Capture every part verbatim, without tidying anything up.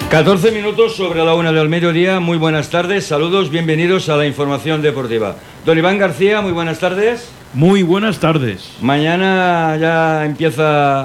catorce minutos sobre la una del mediodía. Muy buenas tardes, saludos, bienvenidos a la información deportiva. Don Iván García, muy buenas tardes. Muy buenas tardes. Mañana ya empieza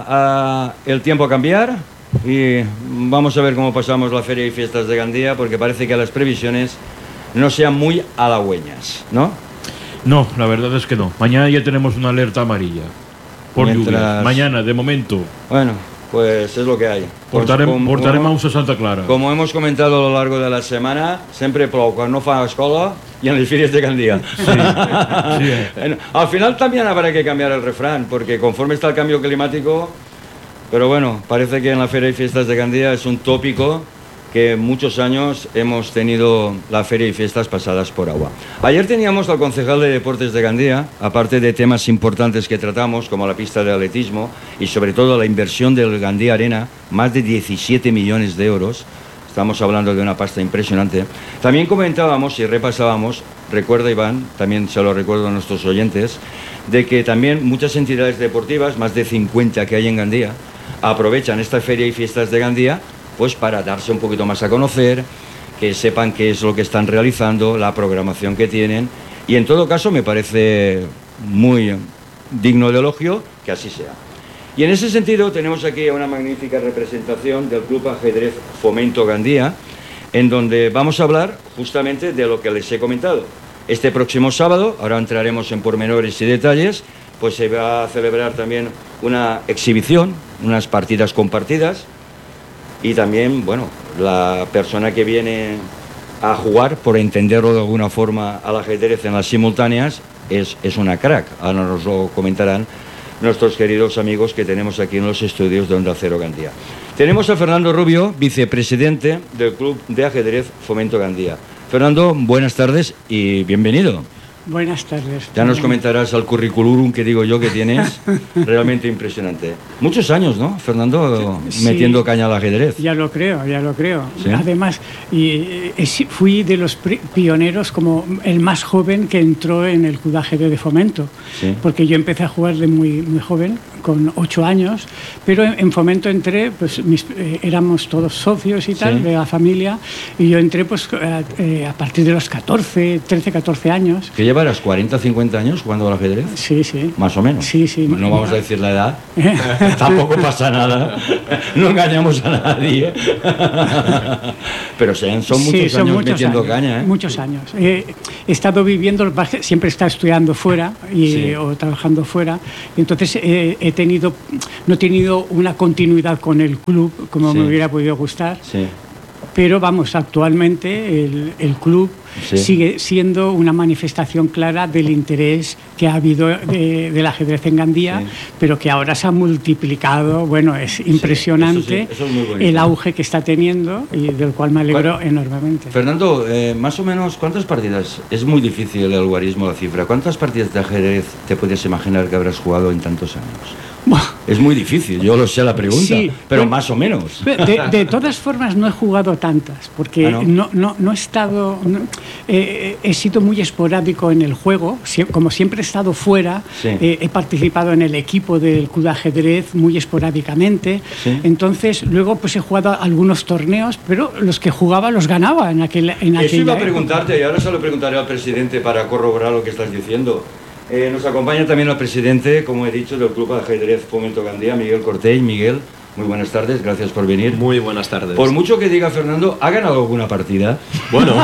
a, el tiempo a cambiar y vamos a ver cómo pasamos la Feria y Fiestas de Gandía, porque parece que las previsiones no sean muy halagüeñas, ¿no? No, la verdad es que no. Mañana ya tenemos una alerta amarilla por Mientras... lluvias. Mañana, de momento. Bueno, pues es lo que hay. Portarem, com, portarem com, a Santa Clara. Como hemos comentado a lo largo de la semana, sempre plou quan no fa escola y en las ferias de Gandía. Sí, sí. Al final también habrá que cambiar el refrán, porque conforme está el cambio climático, pero bueno, parece que en la Feria y Fiestas de Gandía es un tópico que muchos años hemos tenido la Feria y Fiestas pasadas por agua. Ayer teníamos al concejal de Deportes de Gandía, aparte de temas importantes que tratamos, como la pista de atletismo y sobre todo la inversión del Gandía Arena, más de diecisiete millones de euros, estamos hablando de una pasta impresionante. También comentábamos y repasábamos, recuerda Iván, también se lo recuerdo a nuestros oyentes, de que también muchas entidades deportivas, más de cincuenta que hay en Gandía, aprovechan esta Feria y Fiestas de Gandía pues para darse un poquito más a conocer, que sepan qué es lo que están realizando, la programación que tienen, y en todo caso me parece muy digno de elogio que así sea. Y en ese sentido tenemos aquí una magnífica representación del Club Ajedrez Fomento Gandía, en donde vamos a hablar justamente de lo que les he comentado. Este próximo sábado, ahora entraremos en pormenores y detalles, pues se va a celebrar también una exhibición, unas partidas compartidas. Y también, bueno, la persona que viene a jugar, por entenderlo de alguna forma, al ajedrez en las simultáneas, es, es una crack. Ahora nos lo comentarán nuestros queridos amigos que tenemos aquí en los estudios de Onda Cero Gandía. Tenemos a Fernando Rubio, vicepresidente del Club de Ajedrez Fomento Gandía. Fernando, buenas tardes y bienvenido. Buenas tardes. Ya nos comentarás el currículum que digo yo que tienes, realmente impresionante. Muchos años, ¿no, Fernando? Sí, metiendo caña al ajedrez. Ya lo creo, ya lo creo. ¿Sí? Además, y, y, fui de los pioneros, como el más joven que entró en el Club de Ajedrez de Fomento. ¿Sí? Porque yo empecé a jugar de muy, muy joven, con ocho años, pero en, en Fomento entré, pues mis, eh, éramos todos socios y tal, ¿sí?, de la familia, y yo entré pues a, eh, a partir de los catorce, trece, catorce años. ¿Que llevarás cuarenta, cincuenta años jugando al ajedrez? Sí, sí. Más o menos. Sí, sí. No vamos a decir la edad, tampoco pasa nada, no engañamos a nadie. Pero son muchos sí, son años muchos metiendo años, caña, ¿eh? Muchos años. Eh, he estado viviendo, siempre he estado estudiando fuera y, sí, o trabajando fuera, y entonces eh, he tenido, no he tenido una continuidad con el club como sí, me hubiera podido gustar. Sí. Pero vamos, actualmente el, el club sí, sigue siendo una manifestación clara del interés que ha habido de, del ajedrez en Gandía, sí, pero que ahora se ha multiplicado. Bueno, es impresionante, sí, eso sí, eso es el auge que está teniendo y del cual me alegro ¿Cuál? enormemente. Fernando, eh, más o menos, ¿cuántas partidas? Es muy difícil el algoritmo, la cifra. ¿Cuántas partidas de ajedrez te puedes imaginar que habrás jugado en tantos años? Es muy difícil, yo lo sé la pregunta, sí, pero, pero más o menos. De, de todas formas no he jugado tantas, porque ah, ¿no? No, no, no he estado, no, eh, he sido muy esporádico en el juego, como siempre he estado fuera, sí, eh, he participado en el equipo del Club de Ajedrez muy esporádicamente, sí, entonces luego pues he jugado algunos torneos, pero los que jugaba los ganaba en aquel en Eso iba a época. preguntarte, y ahora se lo preguntaré al presidente para corroborar lo que estás diciendo. Eh, nos acompaña también el presidente, como he dicho, del Club de Ajedrez Fomento Gandía, Miguel Cortell. Miguel, muy buenas tardes, gracias por venir. Muy buenas tardes. Por mucho que diga Fernando, ¿ha ganado alguna partida? Bueno,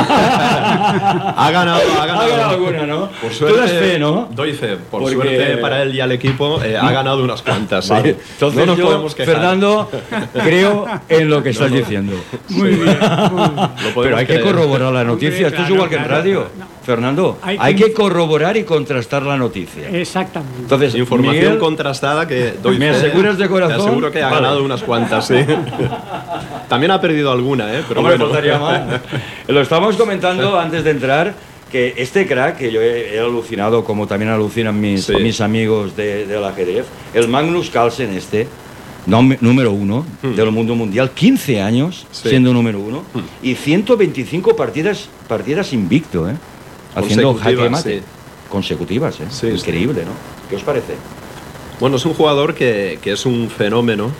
ha ganado, ha ganado. Ha ganado alguna, ¿no? Por suerte, tú das fe, ¿no? Doy fe. Por Porque... suerte para él y al equipo, eh, ha ganado unas cuantas. Vale. ¿Sí? Entonces no nos yo, podemos quejar. Fernando, creo en lo que estás no, no. diciendo. Muy bien. Muy bien. Pero hay creer. que corroborar la noticia. Hombre, Esto claro, es igual que en claro. radio. No. Fernando, hay, Hay hay que... que corroborar y contrastar la noticia. Exactamente. Entonces, información Miguel, contrastada que doy ¿me fe. aseguras de corazón? Te aseguro que ha vale. ganado unas cuantas, sí. También ha perdido alguna, ¿eh? Pero Hombre, bueno. faltaría más. Lo estábamos comentando antes de entrar, que este crack, que yo he, he alucinado, como también alucinan mis, sí, mis amigos de, del ajedrez, el Magnus Carlsen este, número uno hmm. del mundo mundial, quince años sí, siendo número uno, hmm. y ciento veinticinco partidas, partidas invicto, ¿eh? Haciendo jaque mate. Sí. Consecutivas, ¿eh? Sí, increíble, sí. ¿no? ¿Qué os parece? Bueno, es un jugador que, que es un fenómeno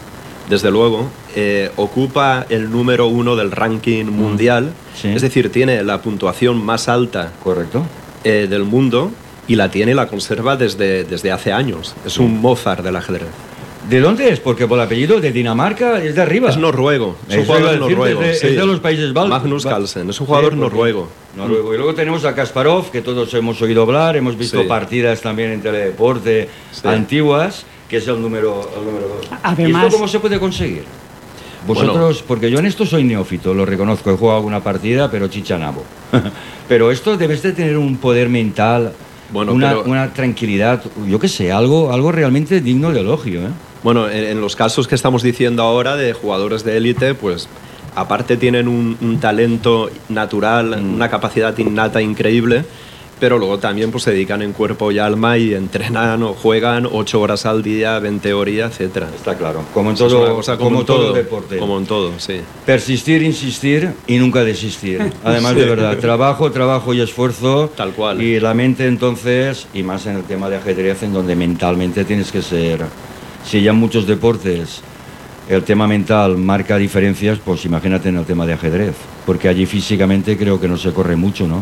desde luego, eh, ocupa el número uno del ranking mundial, sí. Es decir, tiene la puntuación más alta Correcto. eh, del mundo y la tiene y la conserva desde, desde hace años. Es sí. un Mozart del ajedrez. ¿De dónde es? Porque por el apellido de Dinamarca es de arriba. Es noruego, es un Eso jugador iba a decir, noruego. Es de, sí. es de los Países Bajos. Magnus Carlsen, es un jugador sí, noruego. Noruego. Y luego tenemos a Kasparov, que todos hemos oído hablar, hemos visto Sí. partidas también en Teledeporte Sí. antiguas, que es el número, el número dos. Además- ¿Y esto cómo se puede conseguir? Vosotros, Bueno. porque yo en esto soy neófito, lo reconozco, he jugado alguna partida, pero chichanabo. Pero esto debes de tener un poder mental, Bueno, una, pero- una tranquilidad, yo qué sé, algo, algo realmente digno de elogio, ¿eh? Bueno, en, en los casos que estamos diciendo ahora de jugadores de élite, pues aparte tienen un, un talento natural, Mm. una capacidad innata increíble, pero luego también pues se dedican en cuerpo y alma y entrenan o juegan ocho horas al día, veinte horas, etcétera. Está claro, como en Es una todo, cosa como en todo deporte. Como en todo, sí. Persistir, insistir y nunca desistir. Además, Sí. de verdad, trabajo, trabajo y esfuerzo. Tal cual. Y la mente entonces, y más en el tema de ajedrez, en donde mentalmente tienes que ser... Si ya en muchos deportes el tema mental marca diferencias, pues imagínate en el tema de ajedrez. Porque allí físicamente creo que no se corre mucho, ¿no?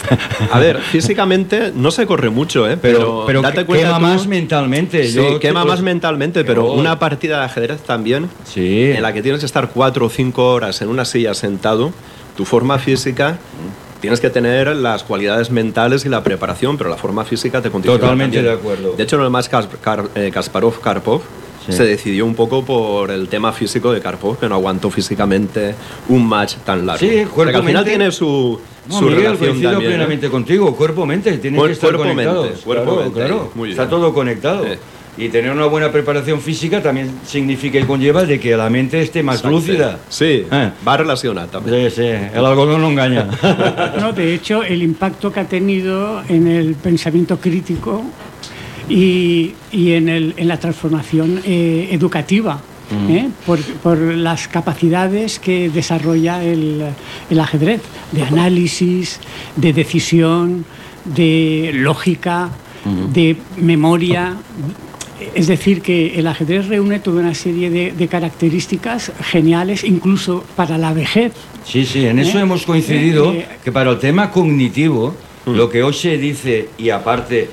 A ver, físicamente no se corre mucho, ¿eh? Pero, Pero, pero date que- cuenta quema tú- más mentalmente. Sí, Yo- quema pues- más mentalmente, pero Oh. una partida de ajedrez también, Sí. en la que tienes que estar cuatro o cinco horas en una silla sentado, tu forma física, tienes que tener las cualidades mentales y la preparación, pero la forma física te condiciona Totalmente también. de acuerdo. De hecho, en el más Kas- Kar- eh, Kasparov-Karpov Sí. se decidió un poco por el tema físico de Karpov, que no aguantó físicamente un match tan largo. Sí, O sea, que al final cuerpo-mente- tiene su, No, su Miguel, relación coincido también. ¿eh? plenamente contigo. Cuerpo-mente, tienes Cuer- que estar cuerpo-mente, conectados. cuerpo-mente, Claro, claro. muy Está bien. todo conectado. Sí. Y tener una buena preparación física también significa y conlleva de que la mente esté más Exacto. lúcida. Sí, Eh. va relacionada también. Sí, sí, el algodón no engaña. No, de hecho, el impacto que ha tenido en el pensamiento crítico y, y en, el- en la transformación eh, educativa, ¿eh? por, por las capacidades que desarrolla el, el ajedrez, de análisis, de decisión, de lógica, de memoria. Es decir, que el ajedrez reúne toda una serie de, de características geniales, incluso para la vejez. Sí, sí, en eso Eh, hemos coincidido, eh, que para el tema cognitivo, lo que hoy se dice, y aparte,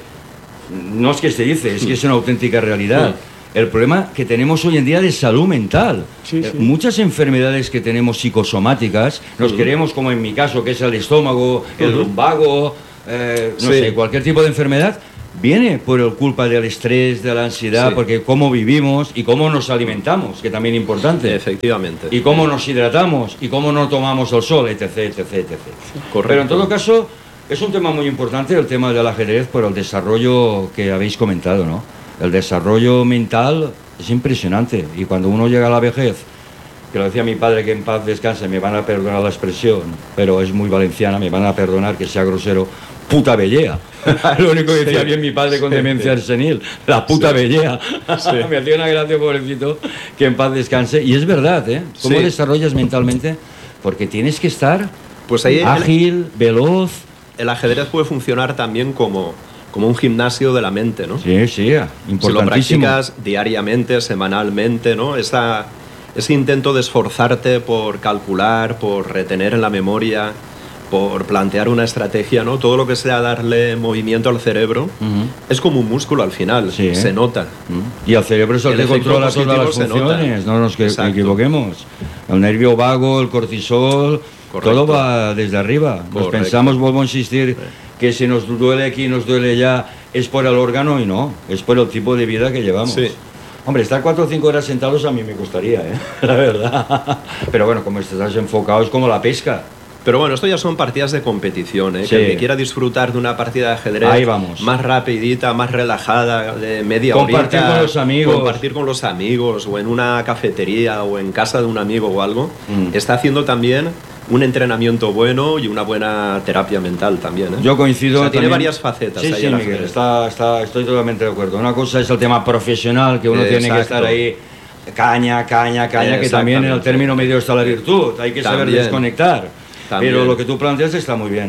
no es que se dice, es que es una auténtica realidad. El problema que tenemos hoy en día de salud mental. Sí, Eh, sí. Muchas enfermedades que tenemos psicosomáticas, nos queremos, como en mi caso, que es el estómago, el lumbago, eh, no Sí. sé, cualquier tipo de enfermedad, viene por el culpa del estrés, de la ansiedad, Sí. porque cómo vivimos y cómo nos alimentamos, que también es importante. Efectivamente. Y cómo nos hidratamos, y cómo no tomamos el sol, etc, etc, etcétera. Correcto. Pero en todo caso, es un tema muy importante el tema del ajedrez por el desarrollo que habéis comentado, ¿no? El desarrollo mental es impresionante. Y cuando uno llega a la vejez, que lo decía mi padre, que en paz descanse, me van a perdonar la expresión, pero es muy valenciana, me van a perdonar que sea grosero, puta bellea. Lo único que decía Sí. bien mi padre con Sí. demencia senil, la puta Sí. bellea. Sí. Me hacía una gracia, pobrecito, que en paz descanse. Y es verdad, ¿eh? ¿Cómo Sí. desarrollas mentalmente? Porque tienes que estar Pues ahí el, ágil, veloz. el ajedrez puede funcionar también como, como un gimnasio de la mente, ¿no? Sí, sí, Si lo importantísimo. practicas diariamente, semanalmente, ¿no? Esa, ese intento de esforzarte por calcular, por retener en la memoria, por plantear una estrategia, ¿no? Todo lo que sea darle movimiento al cerebro Ujú. es como un músculo al final, Sí, ¿eh? se nota. Y el cerebro es el, El que efecto controla todas las positivo se nota. funciones, no nos que- Exacto. equivoquemos. El nervio vago, el cortisol, Correcto. todo va desde arriba. Nos Correcto. pensamos, vuelvo a insistir, que si nos duele aquí, nos duele ya, es por el órgano y no, es por el tipo de vida que llevamos. Sí. Hombre, estar cuatro o cinco horas sentados a mí me gustaría, ¿eh? La verdad. Pero bueno, como estás enfocado es como la pesca. Pero bueno, esto ya son partidas de competición, ¿eh? Sí. Que el que quiera disfrutar de una partida de ajedrez Ahí vamos. más rapidita, más relajada, de media Compartir horita, con los amigos. compartir con los amigos, o en una cafetería, o en casa de un amigo o algo, Mm. está haciendo también un entrenamiento bueno y una buena terapia mental también, ¿eh? Yo coincido. O sea, tiene también- varias facetas Sí, ahí sí, el Miguel, ajedrez. está, está, estoy totalmente de acuerdo. Una cosa es el tema profesional, que uno Eh, tiene que exacto. estar ahí, caña, caña, caña, que también en el Exactamente. término medio está la virtud. Hay que saber También. desconectar. También. Pero lo que tú planteas está muy bien.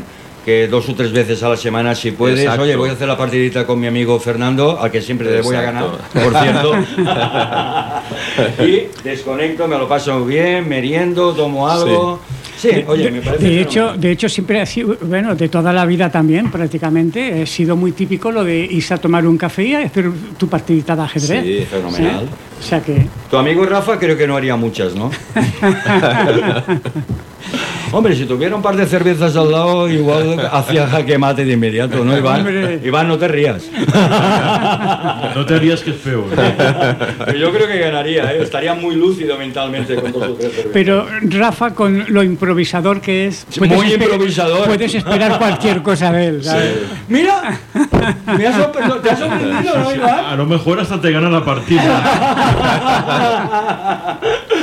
que dos o tres veces a la semana si puedes. Exacto. Oye, voy a hacer la partidita con mi amigo Fernando, al que siempre le voy a ganar, por cierto. Y desconecto, me lo paso bien, meriendo, tomo algo. Sí, sí, oye, me parece. De hecho, de hecho, siempre ha sido, bueno, de toda la vida también, prácticamente, ha sido muy típico lo de irse a tomar un café y hacer tu partidita de ajedrez. Sí, fenomenal. ¿Sí? O sea que... Tu amigo Rafa creo que no haría muchas, ¿no? Hombre, si tuviera un par de cervezas al lado, igual hacía jaque mate de inmediato, ¿no, Iván? Hombre. Iván, no te rías. No te rías, que es peor. Pero yo creo que ganaría, ¿eh? Estaría muy lúcido mentalmente con dos o tres cervezas. Pero Rafa, con lo improvisador que es... Sí, muy improvisador. Puedes esperar cualquier cosa de él, ¿sabes? Sí. Mira, me has sorprendido, te has sorprendido, ¿no, Iván? A lo mejor hasta te gana la partida.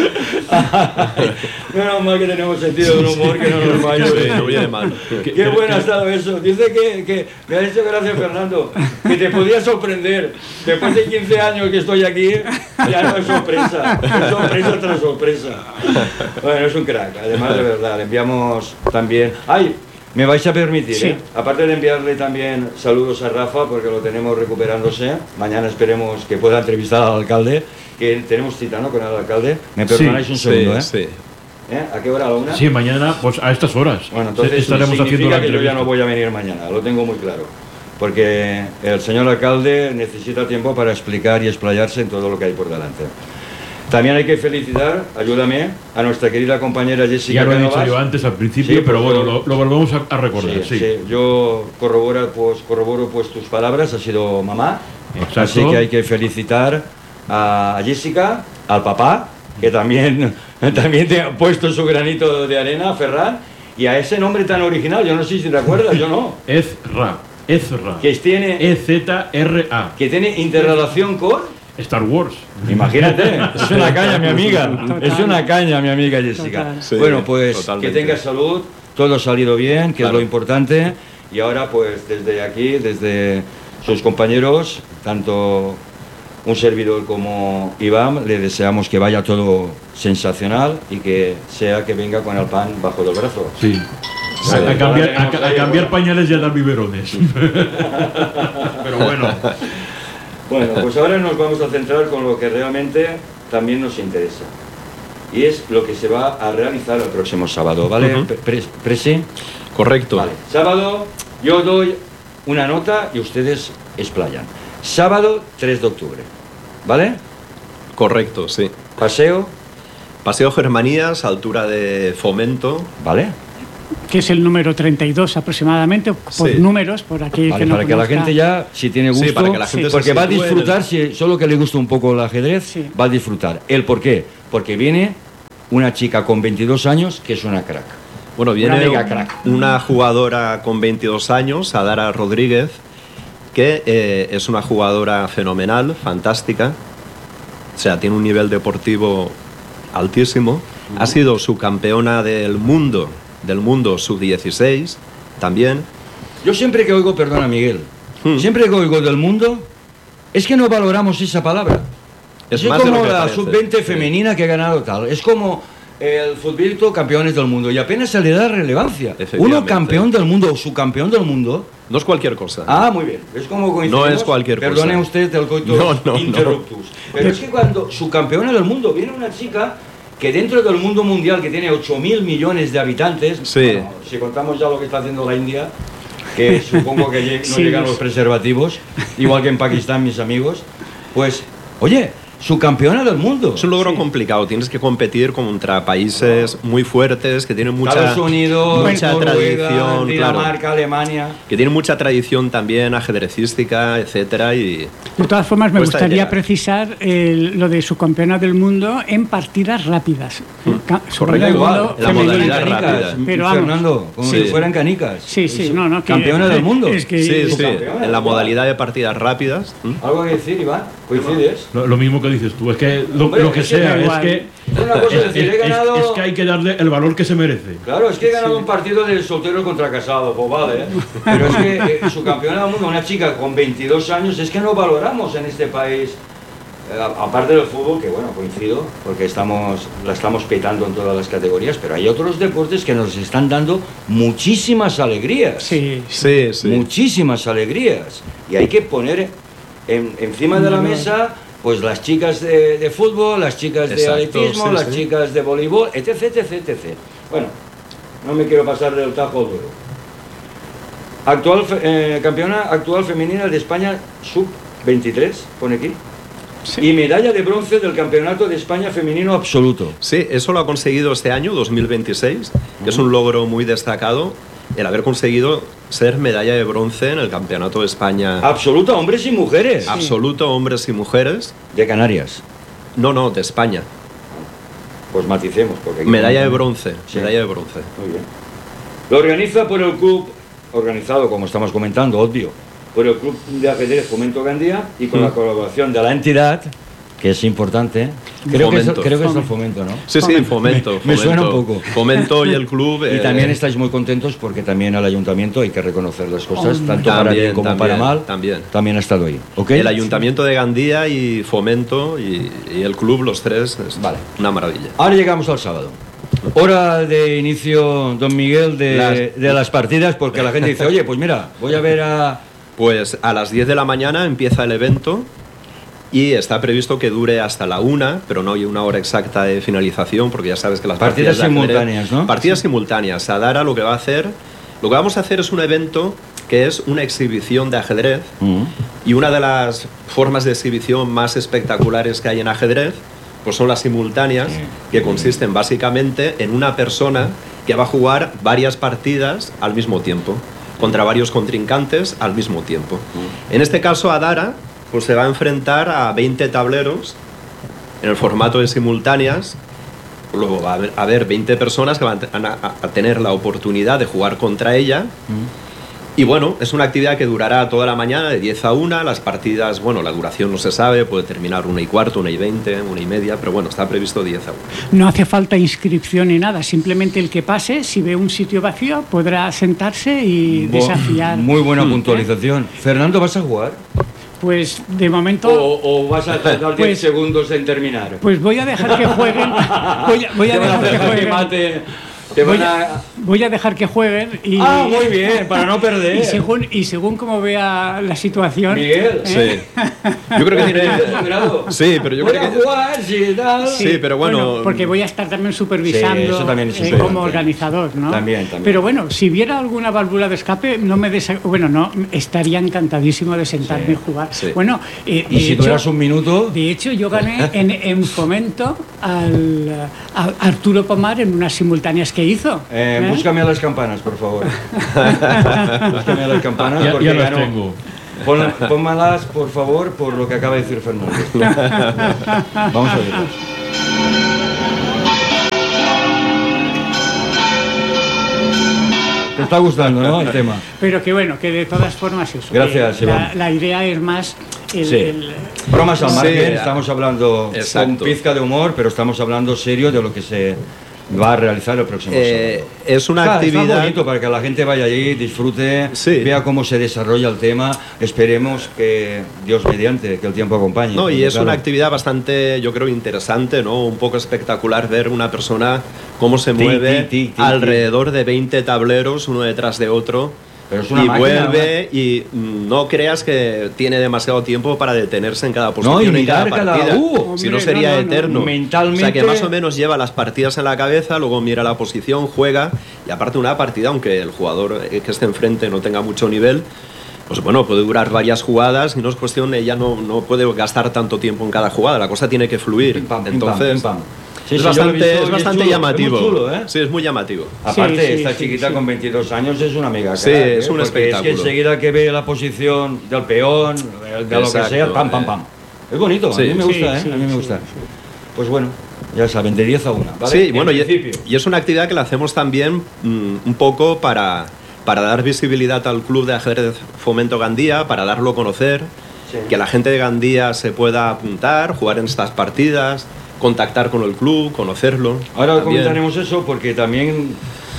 Menos mal que tenemos sentido del humor, que no nos falla. Sí, no viene mal. Qué, qué bueno ha estado eso. Dice que, que me ha dicho, gracias Fernando, que te podía sorprender. Después de quince años que estoy aquí, ya no es sorpresa, es sorpresa tras sorpresa. Bueno, es un crack, además de verdad. Le enviamos también... ¡Ay! Me vais a permitir, Sí. ¿eh? Aparte de enviarle también saludos a Rafa, porque lo tenemos recuperándose. Mañana esperemos que pueda entrevistar al alcalde, que tenemos cita, ¿no?, con el alcalde. Me perdonáis Sí, un segundo, sí, ¿eh? sí. ¿Eh? ¿A qué hora? ¿A la una? Sí, mañana, pues a estas horas. Bueno, entonces estaremos haciendo significa la que yo ya entrevista. no voy a venir mañana, lo tengo muy claro. Porque el señor alcalde necesita tiempo para explicar y explayarse en todo lo que hay por delante. También hay que felicitar, ayúdame, a nuestra querida compañera Jessica Ya lo he dicho Cánovas. yo antes al principio, Sí, pero pues, bueno, lo, lo volvemos a, a recordar. Sí, Sí, sí, yo corroboro pues, corroboro pues tus palabras, ha sido mamá. Exacto. Así que hay que felicitar a Jessica, al papá, que también, también te ha puesto su granito de arena, Ferran, y a ese nombre tan original, yo no sé si te acuerdas, yo no. Ezra. Ezra. Que tiene, E Z R A. que tiene interrelación con... Star Wars. Imagínate, es una caña, mi amiga. Total. Es una caña, mi amiga Jessica. Total. Sí, bueno, pues totalmente. que tengas salud, todo ha salido bien, que Claro. es lo importante. Y ahora, pues desde aquí, desde sus compañeros, tanto un servidor como Iván, le deseamos que vaya todo sensacional y que sea que venga con el pan bajo el brazo. Sí. Sí. A, a cambiar, a, Ahora a tenemos cambiar ahí- pañales y a dar biberones. Pero bueno. Bueno, pues ahora nos vamos a centrar con lo que realmente también nos interesa. Y es lo que se va a realizar el próximo sábado, ¿vale? Ujú. Pre- Presi. Correcto. Vale. Sábado yo doy una nota y ustedes explayan. Sábado tres de octubre, ¿vale? Correcto, sí. Paseo, Paseo Germanías, altura de Fomento. ¿vale? Que es el número treinta y dos aproximadamente, por Sí. números, por aquí Vale, que no para que la conozca. gente ya, si tiene Sí, gusto, para que la gente se porque va a sitúe en disfrutar, el- si solo que le gusta un poco el ajedrez, Sí. va a disfrutar. ¿El por qué? Porque viene una chica con veintidós años que es una crack. Bueno, viene mega un- crack. una jugadora con veintidós años, Adara Rodríguez, que eh, es una jugadora fenomenal, fantástica. O sea, tiene un nivel deportivo altísimo. Ha sido subcampeona del mundo, del mundo sub dieciséis también. Yo siempre que oigo, perdona Miguel, Hmm. siempre que oigo del mundo, es que no valoramos esa palabra. Es Es más de como lo que la parece, sub veinte sí. femenina que ha ganado tal. Es como el futbolito campeones del mundo y apenas se le da relevancia. Efectivamente. Uno campeón del mundo o subcampeón del mundo. No es cualquier cosa. Ah, muy bien. Es como coincidimos. No es cualquier cosa. Perdone usted el coito No, no, no. interruptus. Pero es que cuando subcampeona del mundo viene una chica que dentro del mundo mundial que tiene ocho mil millones de habitantes, Sí. bueno, si contamos ya lo que está haciendo la India, que supongo que lle- no Sí. llegan los preservativos, igual que en Pakistán, mis amigos, pues, oye, subcampeona del mundo. Es un logro Sí. complicado. Tienes que competir contra países muy fuertes que tienen mucha, Estados Unidos, mucha Noruega, tradición, Dinamarca, claro, Alemania. que tienen mucha tradición también ajedrecística, etcétera. Y De todas formas, me Cuesta gustaría llegar. precisar el- lo de su campeona del mundo en partidas rápidas. Ca- subcampeona del igual, mundo en la femenina. modalidad canicas, rápida. Pero vamos. Fernando, como Sí. si fueran canicas. Sí, sí, Es no, no. que- campeona del mundo. Es que, sí, sí, campeona, en la igual. modalidad de partidas rápidas. ¿m? ¿Algo que decir, Iván? ¿Coincides? Lo, lo mismo que dices tú, es que lo, Hombre, lo que es que sea, da es igual. que, Una cosa es decir, he es- es- ganado- es que hay que darle el valor que se merece. Claro, es que he ganado un partido de soltero contra casado, pues vale, ¿eh? Pero es que eh, su campeona del mundo, una chica con veintidós años, es que no valoramos en este país aparte del fútbol, que bueno, coincido, porque estamos, la estamos petando en todas las categorías, pero hay otros deportes que nos están dando muchísimas alegrías. Sí, sí, sí. Muchísimas alegrías. Y hay que poner en, encima de la mesa, pues las chicas de, de fútbol, las chicas de Exacto, atletismo, sí, las sí. chicas de voleibol, etc, etc, etcétera. Bueno, no me quiero pasar del tajo al duelo. Actual, eh, campeona actual femenina de España sub veintitrés, pone aquí. Sí. Y medalla de bronce del Campeonato de España femenino absoluto. Sí, eso lo ha conseguido este año, dos mil veintiséis, que es un logro muy destacado, el haber conseguido ser medalla de bronce en el Campeonato de España Absoluto, hombres y mujeres. absoluto, hombres y mujeres. De Canarias. No, no, de España. Pues maticemos. Porque aquí Medalla de no- bronce, Sí. medalla de bronce. Muy bien. Lo organiza por el club, organizado como estamos comentando, obvio, por el Club de Ajedrez Fomento Gandía y con Mm. la colaboración de la entidad, que es importante. Creo que es, el- Fomento. creo que es el Fomento, ¿no? Sí, sí, fomento. Me- me suena Fomento. un poco. Fomento y el club. Y eh, también estáis muy contentos porque también al ayuntamiento hay que reconocer las cosas, Hombre. tanto para También, bien como también, para mal. también. También ha estado ahí. ¿Ok? El Ayuntamiento de Gandía y Fomento y, y el club, los tres, es Vale. una maravilla. Ahora llegamos al sábado. Hora de inicio, don Miguel, de Las- de las partidas, porque la gente dice, oye, pues mira, voy a ver a... Pues a las diez de la mañana empieza el evento y está previsto que dure hasta la una, pero no hay una hora exacta de finalización porque ya sabes que las Partidas partidas de ajedrez- simultáneas, ¿no? Partidas simultáneas. Adara lo que va a hacer, lo que vamos a hacer es un evento que es una exhibición de ajedrez Mm. y una de las formas de exhibición más espectaculares que hay en ajedrez pues son las simultáneas, Sí. que consisten básicamente en una persona que va a jugar varias partidas al mismo tiempo, contra varios contrincantes al mismo tiempo. En este caso, Adara pues, se va a enfrentar a veinte tableros en el formato de simultáneas. Luego va a haber, a haber veinte personas que van a, a- a tener la oportunidad de jugar contra ella. Y bueno, es una actividad que durará toda la mañana, de diez a una. Las partidas, bueno, la duración no se sabe, puede terminar una y cuarto, una y veinte, una y media, pero bueno, está previsto diez a una. No hace falta inscripción ni nada, simplemente el que pase, si ve un sitio vacío, podrá sentarse y Bo- desafiar. Muy buena ¿Eh? puntualización. Fernando, ¿vas a jugar? Pues de momento, ¿O, o vas a tardar diez Pues- segundos en terminar? pues voy a dejar que jueguen. Voy a, voy a Te van a dejar que dejar que jueguen. mate, te Voy van a, a... voy a dejar que jueguen y, Ah, muy bien, para no perder. y según y según como vea la situación. Miguel, ¿eh? Yo creo que tiene... grado. Sí, pero yo Voy creo a que... jugar, sí, tal. Sí, pero bueno- porque voy a estar también supervisando Sí, eso también es eh, importante. como organizador, ¿no? También, también. Pero bueno, si viera alguna válvula de escape, no me desa- bueno, no, estaría encantadísimo de sentarme Sí, y jugar. sí. Bueno, eh, Y de si hecho- duras un minuto... de hecho, yo gané en, en Fomento al, a Arturo Pomar en unas simultáneas que hizo. Eh, ¿eh? Búscame a las campanas, por favor. Búscame a las campanas. Ya, porque ya las ganó. tengo. Pon- Pónmalas, por favor, por lo que acaba de decir Fernando. Vamos a verlas. Te está gustando, ¿no? El tema. Pero que bueno, que de todas formas eso. Gracias, que la, Iván. la idea es más el, Sí. el- Bromas al Sí, margen, a- estamos hablando Exacto. con pizca de humor, pero estamos hablando serio de lo que se va a realizar el próximo Eh, sábado. es una Está- actividad... Está bonito para que la gente vaya allí, disfrute, Sí. vea cómo se desarrolla el tema. Esperemos que, Dios mediante, que el tiempo acompañe. No, y Porque, es claro, una actividad bastante, yo creo, interesante, ¿no? Un poco espectacular ver una persona cómo se Tic, mueve tic, tic, tic, alrededor de veinte tableros, uno detrás de otro. Pero es una y máquina, vuelve y mm, no creas que tiene demasiado tiempo para detenerse en cada posición y en mirar cada cada- partida. uh, si no hombre, sería no, no, no. eterno. Mentalmente- O sea que más o menos lleva las partidas en la cabeza, luego mira la posición, juega y aparte una partida, aunque el jugador eh, que esté enfrente no tenga mucho nivel, pues bueno, puede durar varias jugadas y no es cuestión, ella no, no puede gastar tanto tiempo en cada jugada, la cosa tiene que fluir. Pim, pam, pim, Entonces, pam, pim, pam. Sí, es sí, yo lo he bastante, visto, es y bastante chulo, llamativo. es muy chulo, ¿eh? Sí, es muy llamativo. Aparte, Sí, sí, esta sí, chiquita sí. con veintidós años es una mega Sí, crack, ¿eh? es un Porque espectáculo. Es que enseguida que ve la posición del peón, de lo que Exacto, sea, pam, pam, eh. pam. Es bonito, Sí. a mí me Sí, gusta, ¿eh? sí, a mí me sí, gusta. sí. Pues bueno, ya saben, de diez a una, ¿vale? Sí, En bueno, y, principio. y es una actividad que la hacemos también mm, un poco para, para dar visibilidad al Club de Ajedrez Fomento Gandía, para darlo a conocer, Sí. que la gente de Gandía se pueda apuntar, jugar en estas partidas, contactar con el club, conocerlo. Ahora también. comentaremos eso porque también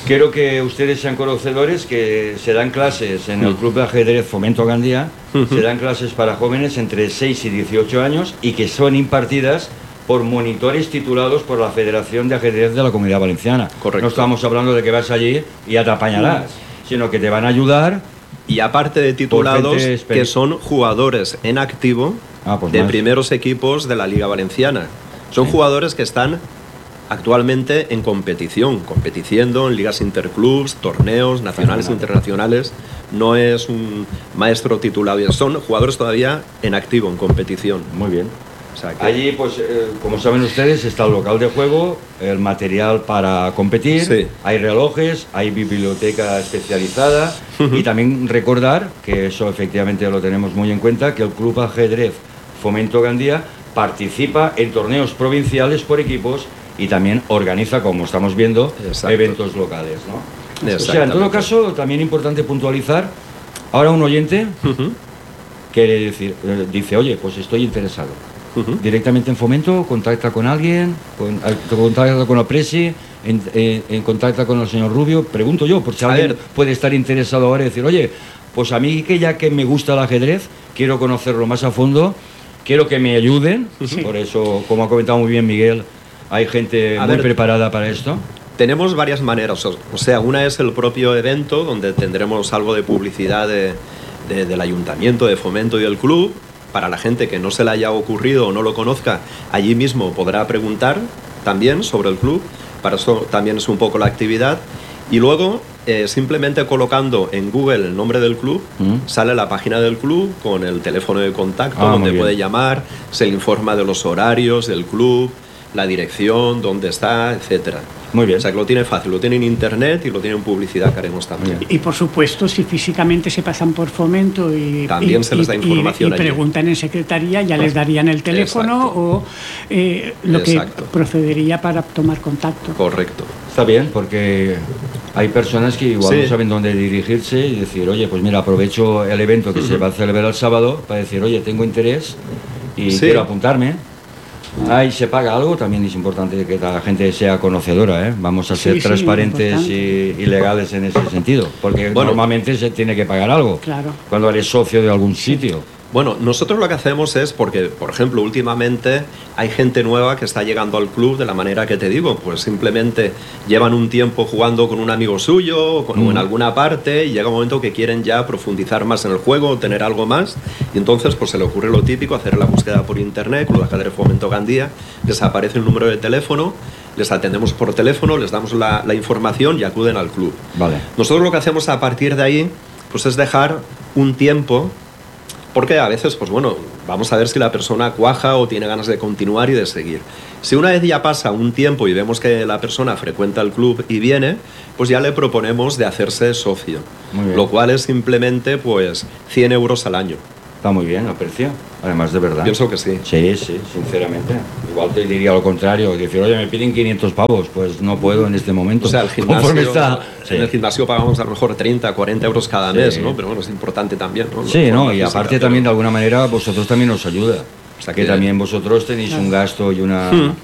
quiero que ustedes sean conocedores que se dan clases en el Club de Ajedrez Fomento Gandía, uh-huh. se dan clases para jóvenes entre seis y dieciocho años y que son impartidas por monitores titulados por la Federación de Ajedrez de la Comunidad Valenciana. Correcto. No estamos hablando de que vas allí y ya te apañarás, uh-huh. sino que te van a ayudar. Y aparte de titulados, que son jugadores en activo ah, pues de más. primeros equipos de la Liga Valenciana. Son sí. jugadores que están actualmente en competición, compitiendo en ligas interclubs, torneos nacionales e internacionales. No es un maestro titulado, son jugadores todavía en activo, en competición. Muy bien. O sea, que... Allí, pues, eh, como saben ustedes, está el local de juego, el material para competir, sí. hay relojes, hay biblioteca especializada uh-huh. y también recordar, que eso efectivamente lo tenemos muy en cuenta, que el Club Ajedrez Fomento Gandía participa en torneos provinciales por equipos y también organiza, como estamos viendo, Exacto. eventos locales, ¿no? O sea, en todo caso, también importante puntualizar, ahora un oyente uh-huh. quiere decir, eh, dice, oye, pues estoy interesado. Uh-huh. Directamente en Fomento, contacta con alguien, con, contacta con la Presi, en, en, en contacta con el señor Rubio, pregunto yo, por si alguien ver. puede estar interesado ahora y decir, oye, pues a mí que ya que me gusta el ajedrez, quiero conocerlo más a fondo, quiero que me ayuden, sí. por eso, como ha comentado muy bien Miguel, hay gente a muy ver, preparada para esto. Tenemos varias maneras, o sea, una es el propio evento, donde tendremos algo de publicidad de, de, del ayuntamiento, de Fomento y del club. Para la gente que no se le haya ocurrido o no lo conozca, allí mismo podrá preguntar también sobre el club, para eso también es un poco la actividad. Y luego, eh, simplemente colocando en Google el nombre del club, mm. sale la página del club con el teléfono de contacto, ah, donde puede llamar, se le informa de los horarios del club, la dirección, dónde está, etcétera. Muy bien. O sea, que lo tiene fácil, lo tiene en internet y lo tiene en publicidad que haremos también. Y, y por supuesto, si físicamente se pasan por Fomento y, también y, se les da información y, y preguntan en secretaría, ya les darían el teléfono Exacto. o eh, lo Exacto. que procedería para tomar contacto. Correcto. Está bien, porque hay personas que igual sí. no saben dónde dirigirse y decir, oye, pues mira, aprovecho el evento que uh-huh. se va a celebrar el sábado para decir, oye, tengo interés y sí. quiero apuntarme. Ahí se paga algo, también es importante que la gente sea conocedora, ¿eh? Vamos a ser sí, transparentes sí, y, y legales en ese sentido, porque bueno, normalmente se tiene que pagar algo claro. cuando eres socio de algún sitio. Bueno, nosotros lo que hacemos es, porque, por ejemplo, últimamente hay gente nueva que está llegando al club de la manera que te digo, pues simplemente llevan un tiempo jugando con un amigo suyo o, con, mm. o en alguna parte y llega un momento que quieren ya profundizar más en el juego, tener algo más y entonces pues se le ocurre lo típico, hacer la búsqueda por internet, Club de Ajedrez Fomento Gandía, les aparece el número de teléfono, les atendemos por teléfono, les damos la, la información y acuden al club. Vale. Nosotros lo que hacemos a partir de ahí pues es dejar un tiempo. Porque a veces, pues bueno, vamos a ver si la persona cuaja o tiene ganas de continuar y de seguir. Si una vez ya pasa un tiempo y vemos que la persona frecuenta el club y viene, pues ya le proponemos de hacerse socio. Lo cual es simplemente, pues, cien euros al año. Está muy bien el precio, además de verdad. Pienso que sí. Sí, sí, sinceramente. Igual te diría lo contrario, decir, oye, me piden quinientos pavos, pues no puedo en este momento. O sea, el gimnasio, está, sí. en el gimnasio pagamos a lo mejor treinta, cuarenta euros cada sí. mes, ¿no? Pero bueno, es importante también, ¿no? Sí, ¿no? Y aparte pero... también de alguna manera vosotros también os ayuda. O sea, que, que también vosotros tenéis claro. un gasto y una, hmm.